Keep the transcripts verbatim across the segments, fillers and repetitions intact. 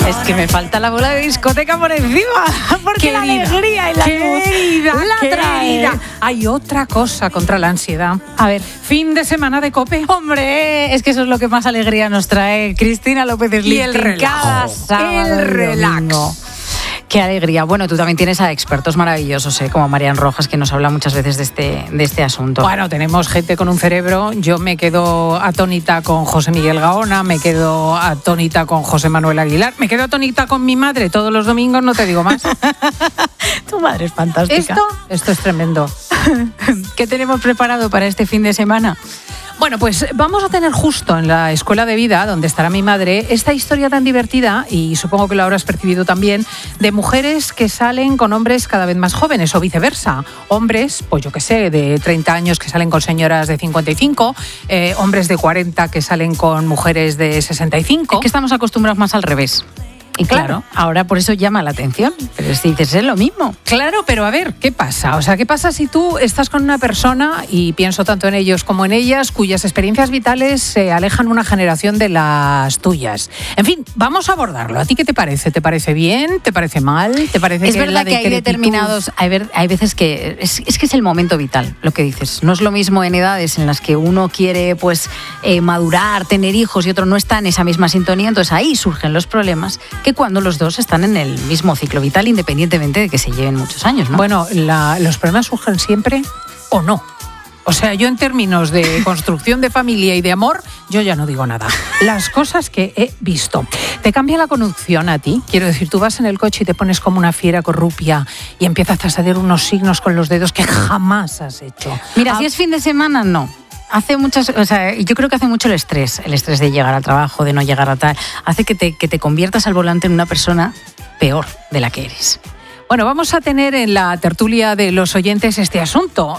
Es que me falta la bola de discoteca por encima, porque Querida, la alegría y la querida, la trae. querida. Hay otra cosa contra la ansiedad. A ver, fin de semana de COPE. hombre, es que eso es lo que más alegría nos trae Cristina López Slifting. Y el relajo. Cada sábado El y relax. domingo. Qué alegría. Bueno, tú también tienes a expertos maravillosos, ¿eh? Como Marian Rojas, que nos habla muchas veces de este, de este asunto. Bueno, tenemos gente con un cerebro. Yo me quedo atónita con José Miguel Gaona, me quedo atónita con José Manuel Aguilar, me quedo atónita con mi madre todos los domingos, no te digo más. Tu madre es fantástica. Esto, esto es tremendo. ¿Qué tenemos preparado para este fin de semana? Bueno, pues vamos a tener justo en la Escuela de Vida, donde estará mi madre, esta historia tan divertida, y supongo que lo habrás percibido también, de mujeres que salen con hombres cada vez más jóvenes o viceversa. Hombres, pues yo qué sé, de treinta años que salen con señoras de cincuenta y cinco, eh, hombres de cuarenta que salen con mujeres de sesenta y cinco. Es que estamos acostumbrados más al revés. Y claro, Claro. ahora por eso llama la atención. Pero si dices, es lo mismo. Claro, pero a ver, ¿qué pasa? O sea, ¿qué pasa si tú estás con una persona, y pienso tanto en ellos como en ellas, cuyas experiencias vitales se alejan una generación de las tuyas? En fin, vamos a abordarlo. ¿A ti qué te parece? ¿Te parece bien? ¿Te parece mal? ¿Te parece Es que verdad la que hay decrepitud- determinados, hay, ver- hay veces que es, es que es el momento vital, lo que dices. No es lo mismo en edades en las que uno quiere pues eh, madurar, tener hijos y otro no está en esa misma sintonía, entonces ahí surgen los problemas, que cuando los dos están en el mismo ciclo vital, independientemente de que se lleven muchos años, ¿no? Bueno, la- los problemas surgen siempre o no. O sea, yo en términos de construcción de familia y de amor, yo ya no digo nada. Las cosas que he visto. ¿Te cambia la conducción a ti? Quiero decir, tú vas en el coche y te pones como una fiera corrupia y empiezas a hacer unos signos con los dedos que jamás has hecho. Mira, Ah, si es fin de semana, no. Hace muchas, o sea, yo creo que hace mucho el estrés, el estrés de llegar al trabajo, de no llegar a tal, hace que te, que te conviertas al volante en una persona peor de la que eres. Bueno, vamos a tener en la tertulia de los oyentes este asunto.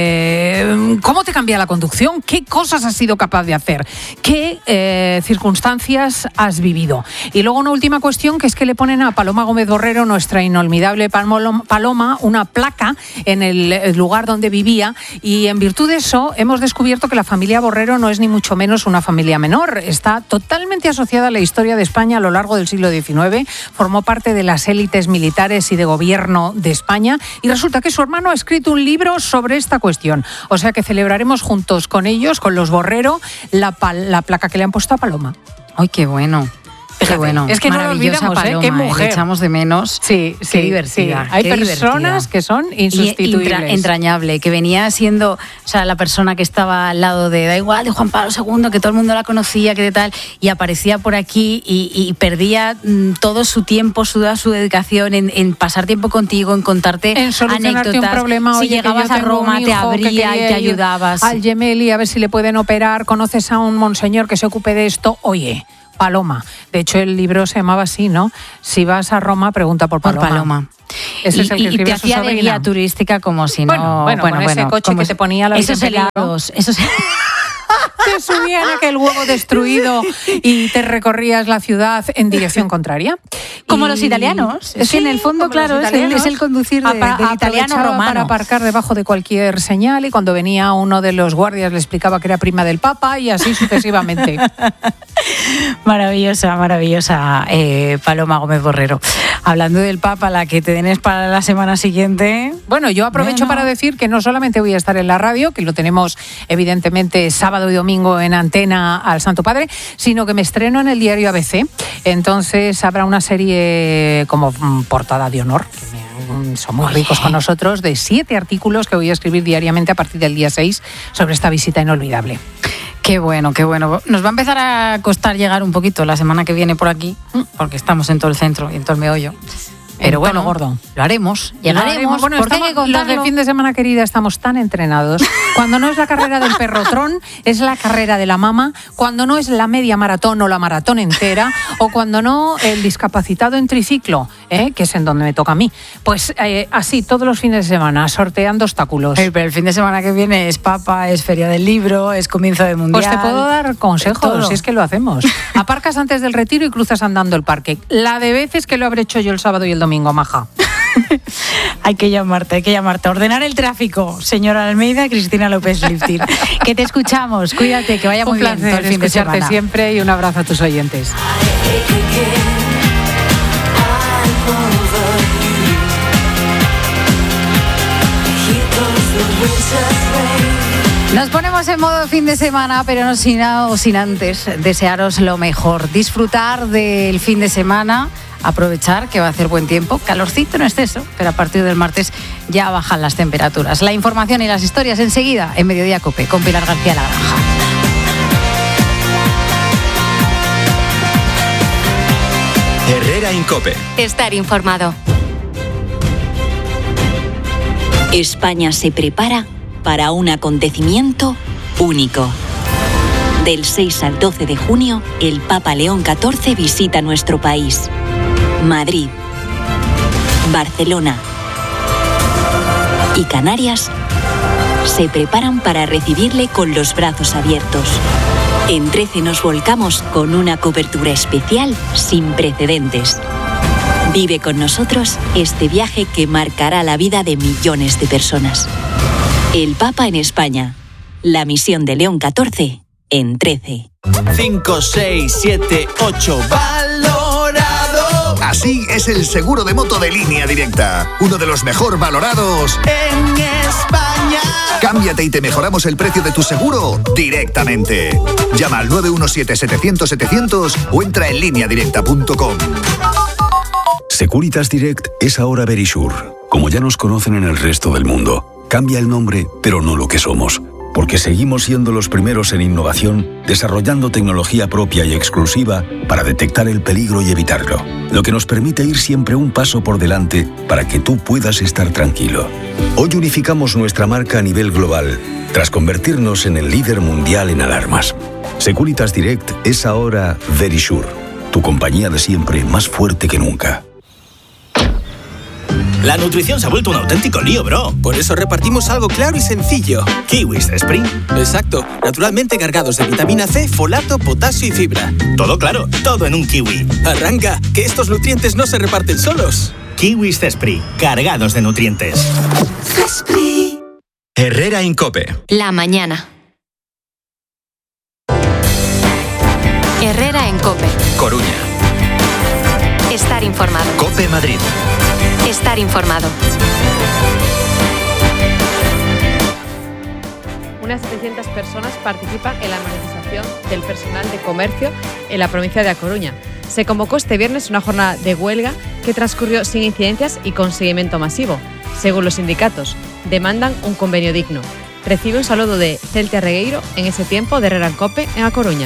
Eh, ¿Cómo te cambia la conducción? ¿Qué cosas has sido capaz de hacer? ¿Qué eh, circunstancias has vivido? Y luego una última cuestión, que es que le ponen a Paloma Gómez Borrero, nuestra inolvidable Paloma, una placa en el lugar donde vivía, y en virtud de eso hemos descubierto que la familia Borrero no es ni mucho menos una familia menor. Está totalmente asociada a la historia de España a lo largo del siglo diecinueve, formó parte de las élites militares y de gobierno de España, y resulta que su hermano ha escrito un libro sobre esta cuestión. O sea que celebraremos juntos con ellos, con los Borrero, la, pal- la placa que le han puesto a Paloma. ¡Ay, qué bueno! Qué Fíjate, bueno. es que no lo Maravillosa olvidamos, ¿eh? Paloma, Qué mujer. Le echamos de menos. Sí, Qué sí, divertida. sí. Hay qué personas divertida. que son Y insustituibles. entra- entrañable, que venía siendo, o sea, la persona que estaba al lado de, da igual, de Juan Pablo segundo, que todo el mundo la conocía, que de tal, y aparecía por aquí y, y perdía mm, todo su tiempo, su, su dedicación en, en pasar tiempo contigo, en contarte En solucionarte anécdotas. un problema. Si Oye, que llegabas yo a tengo Roma, un te hijo que abría y quería te ir ayudabas. al Gemelli a ver si le pueden operar. ¿Conoces a un monseñor que se ocupe de esto? Oye, Paloma. De hecho, el libro se llamaba así, ¿no? Si vas a Roma, pregunta por Por Paloma. Paloma. Ese y, es el que y- y escribió te a su hacía de sobrina. guía turística como si Bueno, no... bueno, con ese coche como que si- te ponía la Esos Virgen Peligro. helados, esos... Te subían aquel huevo destruido y te recorrías la ciudad en dirección contraria. Como Y- los italianos. Es Sí, que en el fondo, como los claro, es el, italianos. es el conducir de, Apa- del italiano aprovechaba romano. para aparcar debajo de cualquier señal, y cuando venía uno de los guardias le explicaba que era prima del Papa, y así sucesivamente. Maravillosa, maravillosa eh, Paloma Gómez Borrero. Hablando del Papa, la que tenés para la semana siguiente. Bueno, yo aprovecho Bueno. para decir que no solamente voy a estar en la radio, que lo tenemos evidentemente sábado y domingo en antena al Santo Padre, sino que me estreno en el diario A B C. Entonces habrá una serie como mm, portada de honor, que me- son muy Oye. ricos con nosotros, de siete artículos que voy a escribir diariamente a partir del día seis sobre esta visita inolvidable. Qué bueno, qué bueno. Nos va a empezar a costar llegar un poquito la semana que viene por aquí, porque estamos en todo el centro y en todo el meollo. Pero En bueno, todo gordo. lo haremos, Lo llegaremos, haremos. Bueno, porque hay que estamos- los contarlo. del fin de semana, querida, estamos tan entrenados. Cuando no es la carrera del perrotrón, es la carrera de la mama. Cuando no es la media maratón o la maratón entera, o cuando no el discapacitado en triciclo, ¿eh? Que es en donde me toca a mí. Pues eh, así, todos los fines de semana, sorteando obstáculos. Ay, pero el fin de semana que viene es Papa, es Feria del Libro, es comienzo de Mundial. Pues te puedo dar consejos, todo. si es que lo hacemos. Aparcas antes del retiro y cruzas andando el parque. La de veces que lo habré hecho yo el sábado y el domingo, maja. Hay que llamarte, hay que llamarte. Ordenar el tráfico, señora Almeida, Cristina López Slifting. Que te escuchamos, cuídate, que vaya muy Un bien todo placer el fin de escucharte semana. siempre, y un abrazo a tus oyentes. I Nos ponemos en modo fin de semana, pero no sin, no sin antes desearos lo mejor. Disfrutar del fin de semana, aprovechar que va a hacer buen tiempo, calorcito en exceso, pero a partir del martes ya bajan las temperaturas. La información y las historias enseguida en Mediodía Cope con Pilar García La Granja. Herrera en Cope. Estar informado. España se prepara para un acontecimiento único. Del seis al doce de junio, el Papa León catorce visita nuestro país. Madrid, Barcelona y Canarias se preparan para recibirle con los brazos abiertos. En trece nos volcamos con una cobertura especial sin precedentes. Vive con nosotros este viaje que marcará la vida de millones de personas. El Papa en España. La misión de León catorce en trece. cinco, seis, siete, ocho, valorado. Así es el seguro de moto de Línea Directa. Uno de los mejor valorados en España. Cámbiate y te mejoramos el precio de tu seguro directamente. Llama al nueve uno siete, setecientos, setecientos o entra en línea directa punto com. Securitas Direct es ahora Verisure. Como ya nos conocen en el resto del mundo. Cambia el nombre, pero no lo que somos. Porque seguimos siendo los primeros en innovación, desarrollando tecnología propia y exclusiva para detectar el peligro y evitarlo. Lo que nos permite ir siempre un paso por delante para que tú puedas estar tranquilo. Hoy unificamos nuestra marca a nivel global, tras convertirnos en el líder mundial en alarmas. Securitas Direct es ahora Verisure, tu compañía de siempre más fuerte que nunca. La nutrición se ha vuelto un auténtico lío, bro. Por eso repartimos algo claro y sencillo. Kiwis Spring. Exacto. Naturalmente cargados de vitamina C, folato, potasio y fibra. Todo claro, todo en un kiwi. Arranca, que estos nutrientes no se reparten solos. Kiwis Cespri, cargados de nutrientes. Cespri. Herrera en Cope. La mañana. Herrera en Cope. Coruña. Estar informado. Cope Madrid. Estar informado. Unas setecientas personas participan en la manifestación del personal de comercio en la provincia de A Coruña. Se convocó este viernes una jornada de huelga que transcurrió sin incidencias y con seguimiento masivo. Según los sindicatos, demandan un convenio digno. Recibe un saludo de Celtia Regueiro en ese tiempo de Herrera en Cope en A Coruña.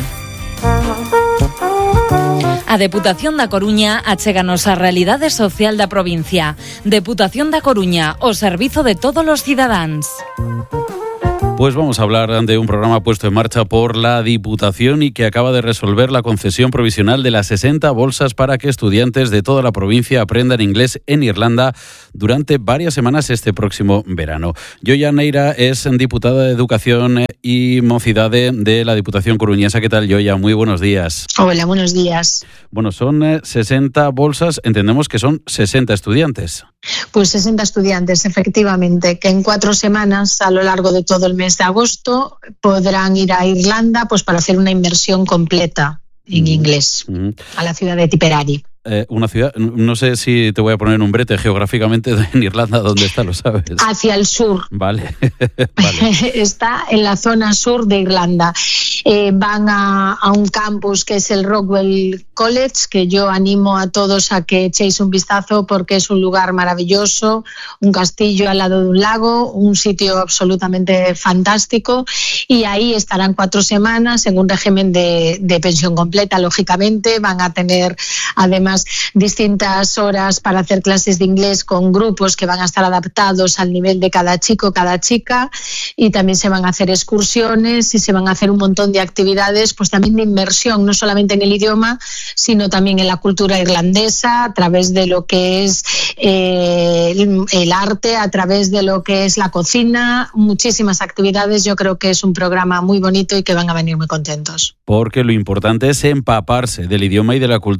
A Deputación da Coruña achéganos a realidade social da provincia. Deputación da Coruña, o servizo de todos los cidadáns. Pues vamos a hablar de un programa puesto en marcha por la Diputación y que acaba de resolver la concesión provisional de las sesenta bolsas para que estudiantes de toda la provincia aprendan inglés en Irlanda durante varias semanas este próximo verano. Yoya Neira es diputada de Educación y Mocidade de la Diputación coruñesa. ¿Qué tal, Yoya? Muy buenos días. Hola, buenos días. Bueno, son sesenta bolsas, entendemos que son sesenta estudiantes. Pues sesenta estudiantes, efectivamente, que en cuatro semanas, a lo largo de todo el mes de agosto, podrán ir a Irlanda pues para hacer una inmersión completa en mm. inglés, mm. a la ciudad de Tipperary. Eh, una ciudad, no sé si te voy a poner un brete geográficamente en Irlanda, ¿dónde está? ¿Lo sabes? Hacia el sur. Vale. vale. Está en la zona sur de Irlanda. Eh, van a, a un campus que es el Rockwell College, que yo animo a todos a que echéis un vistazo porque es un lugar maravilloso, un castillo al lado de un lago, un sitio absolutamente fantástico, y ahí estarán cuatro semanas en un régimen de, de pensión completa, lógicamente. Van a tener además distintas horas para hacer clases de inglés con grupos que van a estar adaptados al nivel de cada chico, cada chica, y también se van a hacer excursiones y se van a hacer un montón de actividades, pues también de inmersión, no solamente en el idioma, sino también en la cultura irlandesa, a través de lo que es eh, el, el arte, a través de lo que es la cocina, muchísimas actividades. Yo creo que es un programa muy bonito y que van a venir muy contentos. Porque lo importante es empaparse del idioma y de la cultura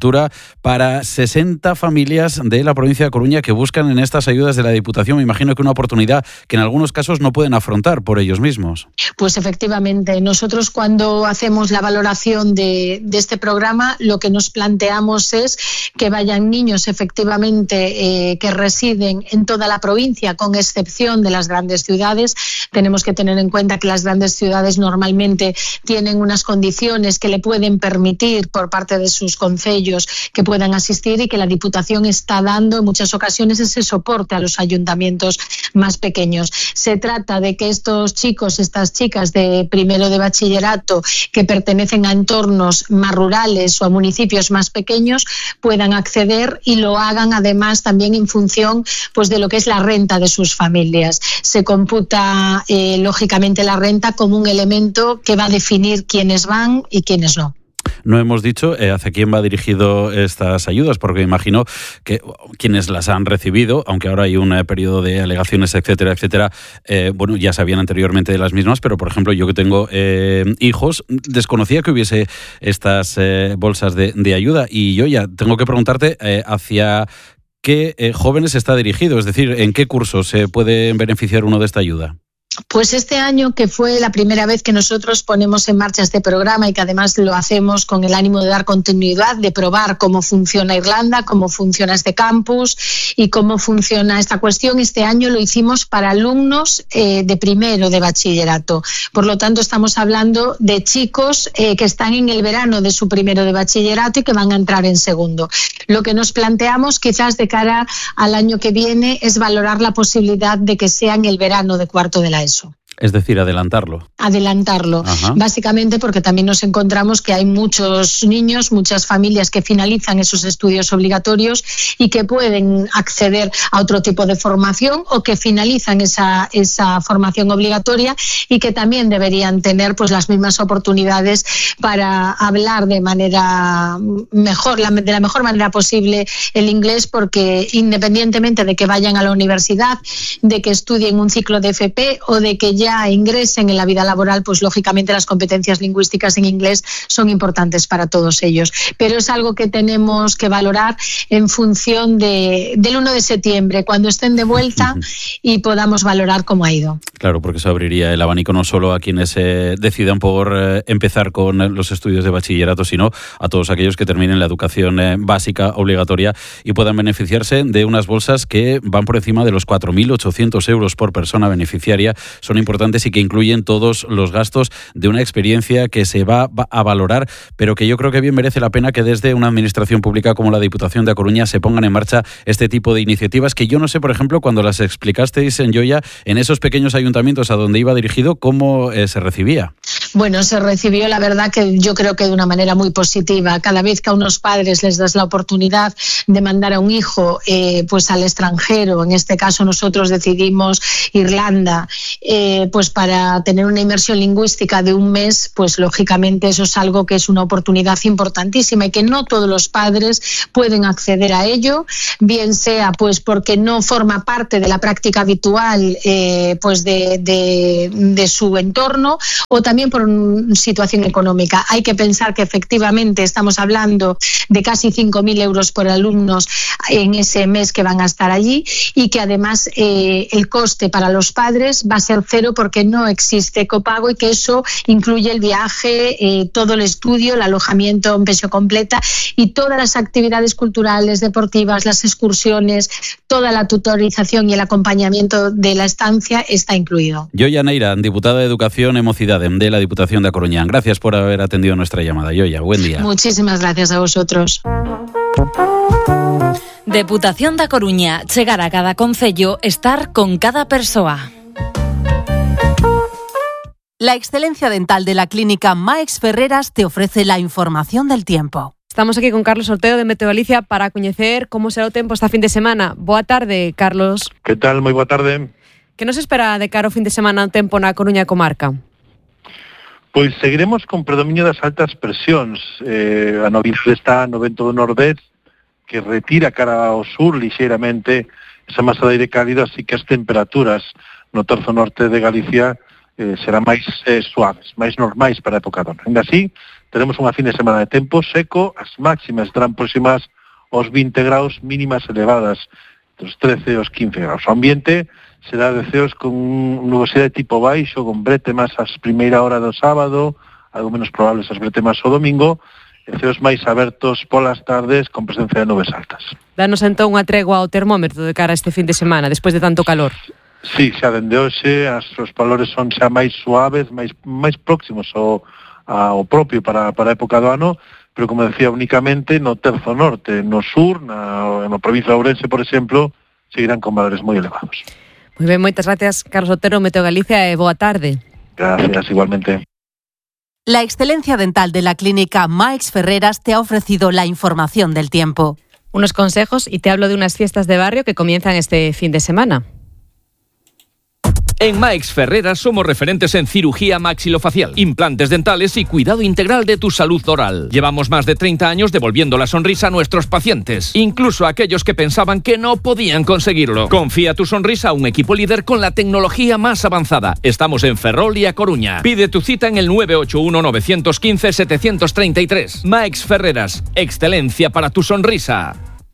para sesenta familias de la provincia de Coruña que buscan en estas ayudas de la Diputación. Me imagino que una oportunidad que en algunos casos no pueden afrontar por ellos mismos. Pues efectivamente, nosotros cuando hacemos la valoración de, de este programa, lo que nos planteamos es que vayan niños efectivamente eh, que residen en toda la provincia, con excepción de las grandes ciudades. Tenemos que tener en cuenta que las grandes ciudades normalmente tienen unas condiciones que le pueden permitir por parte de sus concellos que puedan asistir, y que la Diputación está dando en muchas ocasiones ese soporte a los ayuntamientos más pequeños. Se trata de que estos chicos, estas chicas de primero de bachillerato que pertenecen a entornos más rurales o a municipios más pequeños puedan acceder, y lo hagan además también en función pues de lo que es la renta de sus familias. Se computa eh, lógicamente la renta como un elemento que va a definir quiénes van y quiénes no. No hemos dicho eh, hacia quién va dirigido estas ayudas, porque me imagino que quienes las han recibido, aunque ahora hay un eh, periodo de alegaciones, etcétera, etcétera, eh, bueno, ya sabían anteriormente de las mismas, pero por ejemplo yo que tengo eh, hijos, desconocía que hubiese estas eh, bolsas de, de ayuda, y yo ya tengo que preguntarte eh, hacia qué eh, jóvenes está dirigido, es decir, en qué cursos se puede beneficiar uno de esta ayuda. Pues este año, que fue la primera vez que nosotros ponemos en marcha este programa y que además lo hacemos con el ánimo de dar continuidad, de probar cómo funciona Irlanda, cómo funciona este campus y cómo funciona esta cuestión, este año lo hicimos para alumnos eh, de primero de bachillerato. Por lo tanto, estamos hablando de chicos eh, que están en el verano de su primero de bachillerato y que van a entrar en segundo. Lo que nos planteamos quizás de cara al año que viene es valorar la posibilidad de que sea en el verano de cuarto de la ESO. Es decir, adelantarlo. Adelantarlo. Ajá. Básicamente porque también nos encontramos que hay muchos niños, muchas familias que finalizan esos estudios obligatorios y que pueden acceder a otro tipo de formación, o que finalizan esa, esa formación obligatoria y que también deberían tener pues las mismas oportunidades para hablar de manera mejor, la, de la mejor manera posible el inglés, porque independientemente de que vayan a la universidad, de que estudien un ciclo de F P o de que ya ingresen en la vida laboral, pues lógicamente las competencias lingüísticas en inglés son importantes para todos ellos. Pero es algo que tenemos que valorar en función de, del uno de septiembre, cuando estén de vuelta y podamos valorar cómo ha ido. Claro, porque eso abriría el abanico no solo a quienes eh, decidan por eh, empezar con los estudios de bachillerato, sino a todos aquellos que terminen la educación eh, básica obligatoria y puedan beneficiarse de unas bolsas que van por encima de los cuatro mil ochocientos euros por persona beneficiaria. Son importantes y que incluyen todos los gastos de una experiencia que se va a valorar, pero que yo creo que bien merece la pena que desde una administración pública como la Diputación de A Coruña se pongan en marcha este tipo de iniciativas, que yo no sé, por ejemplo, cuando las explicasteis en Lloya, en esos pequeños ayuntamientos a donde iba dirigido, ¿cómo eh, se recibía? Bueno, se recibió, la verdad, que yo creo que de una manera muy positiva. Cada vez que a unos padres les das la oportunidad de mandar a un hijo eh, pues al extranjero, en este caso nosotros decidimos Irlanda, eh, pues para tener una inmersión lingüística de un mes, pues lógicamente eso es algo que es una oportunidad importantísima y que no todos los padres pueden acceder a ello, bien sea pues porque no forma parte de la práctica habitual eh, pues de, de, de su entorno, o también por una situación económica. Hay que pensar que efectivamente estamos hablando de casi cinco mil euros por alumnos en ese mes que van a estar allí, y que además eh, el coste para los padres va a ser cero porque no existe copago, y que eso incluye el viaje, eh, todo el estudio, el alojamiento en pensión completa y todas las actividades culturales, deportivas, las excursiones, toda la tutorización y el acompañamiento de la estancia está incluido. Yoya Neira, diputada de Educación e Mocidade de la Diputación de A Coruña. Gracias por haber atendido nuestra llamada. Yoya, buen día. Muchísimas gracias a vosotros. Deputación da Coruña, chegar a cada concello, estar con cada persoa. La excelencia dental de la clínica Maix Ferreras te ofrece la información del tiempo. Estamos aquí con Carlos Ortego de Meteo Galicia para coñecer como será o tempo esta fin de semana. Boa tarde, Carlos. Que tal? Moi boa tarde. Que nos espera de cara ao fin de semana o tempo na Coruña e comarca? Pois seguiremos con predominio das altas presións. Eh, a novidade está no vento do nordés, que retira cara ao sur lixeiramente esa masa de aire cálido, así que as temperaturas no terzo norte de Galicia eh, serán máis eh, suaves, máis normais para a época do ano. Ainda así, teremos unha fin de semana de tempo seco, as máximas estarán próximas os vinte graus, mínimas elevadas, dos trece aos quince graus. O ambiente será de ceos con nubosidade tipo baixo, con bretemas ás primeira hora do sábado, algo menos probables as bretemas o domingo, e ceos máis abertos polas tardes con presencia de nubes altas. Danos entón unha tregua ao termómetro de cara a este fin de semana, despois de tanto calor. Sí, xa dende hoxe as, os valores son xa máis suaves, máis, máis próximos ao, ao propio para, para a época do ano, pero como decía, únicamente no terzo norte, no sur, na, na provincia de Ourense, por exemplo, seguirán con valores moi elevados. Moi ben, moitas gracias, Carlos Otero, Meteo Galicia, e boa tarde. Gracias, igualmente. La excelencia dental de la clínica Maix Ferreras te ha ofrecido la información del tiempo. Unos consejos y te hablo de unas fiestas de barrio que comienzan este fin de semana. En Maix Ferreras somos referentes en cirugía maxilofacial, implantes dentales y cuidado integral de tu salud oral. Llevamos más de treinta años devolviendo la sonrisa a nuestros pacientes, incluso a aquellos que pensaban que no podían conseguirlo. Confía tu sonrisa a un equipo líder con la tecnología más avanzada. Estamos en Ferrol y A Coruña. Pide tu cita en el nueve ocho uno, nueve uno cinco, siete tres tres. Maix Ferreras, excelencia para tu sonrisa.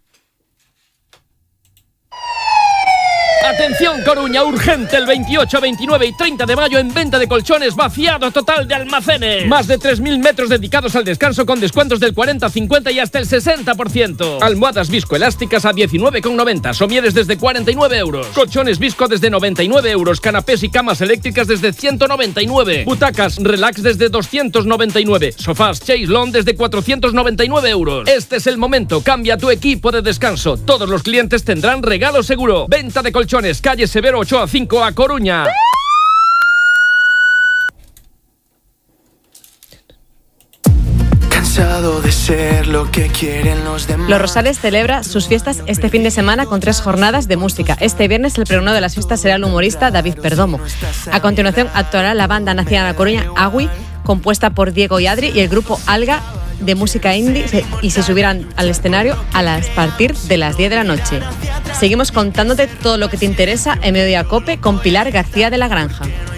Atención Coruña, urgente el veintiocho, veintinueve y treinta de mayo en venta de colchones, vaciado total de almacenes. Más de tres mil metros dedicados al descanso con descuentos del cuarenta, cincuenta y hasta el sesenta por ciento. Almohadas viscoelásticas a diecinueve con noventa, somieres desde cuarenta y nueve euros. Colchones visco desde noventa y nueve euros, canapés y camas eléctricas desde ciento noventa y nueve. Butacas relax desde doscientos noventa y nueve. Sofás Chaiselong desde cuatrocientos noventa y nueve euros. Este es el momento, cambia tu equipo de descanso. Todos los clientes tendrán regalo seguro. Venta de colchones, calle Severo Ochoa cinco, A Coruña. Cansado de ser lo que quieren los demás. Los Rosales celebra sus fiestas este fin de semana con tres jornadas de música. Este viernes el pregonero de las fiestas será el humorista David Perdomo. A continuación actuará la banda nacida en A Coruña, Agui, compuesta por Diego y Adri, y el grupo Alga de música indie, y se subirán al escenario a las partir de las diez de la noche. Seguimos contándote todo lo que te interesa en Mediodía Cope con Pilar García de la Granja.